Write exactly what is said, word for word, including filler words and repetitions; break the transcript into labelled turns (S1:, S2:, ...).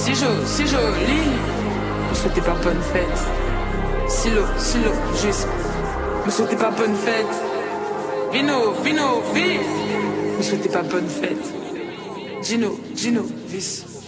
S1: Si joli, si joli. Me souhaitez pas bonne fête. Silo, silo, juste. Me souhaitez pas bonne fête. Vino, vino, vi. Me souhaitez pas bonne fête. Gino, Gino, vis.